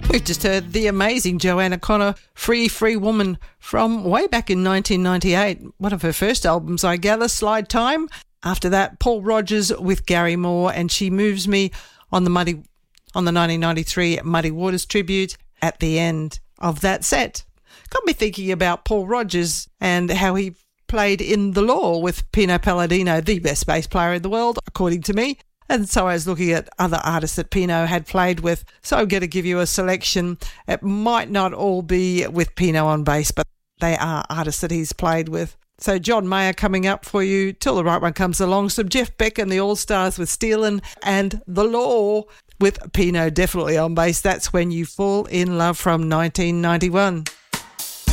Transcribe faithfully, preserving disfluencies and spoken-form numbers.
We've just heard the amazing Joanna Connor, Free, Free Woman, from way back in nineteen ninety-eight. One of her first albums, I gather, Slide Time. After that, Paul Rogers with Gary Moore and She Moves Me on the Muddy, on the nineteen ninety-three Muddy Waters tribute at the end of that set. Got me thinking about Paul Rogers and how he played in The Law with Pino Palladino, the best bass player in the world, according to me. And so I was looking at other artists that Pino had played with. So I'm going to give you a selection. It might not all be with Pino on bass, but they are artists that he's played with. So John Mayer coming up for you till the right one comes along. Some Jeff Beck and the All-Stars with Steelin', and The Law with Pino definitely on bass. That's When You Fall in Love from nineteen ninety-one.